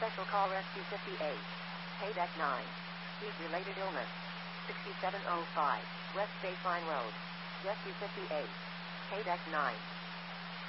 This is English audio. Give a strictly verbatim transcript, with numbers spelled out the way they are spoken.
Special call Rescue fifty-eight. Payback nine. Heat-related illness. sixty-seven oh five. West Baseline Road. Rescue fifty-eight. Payback nine.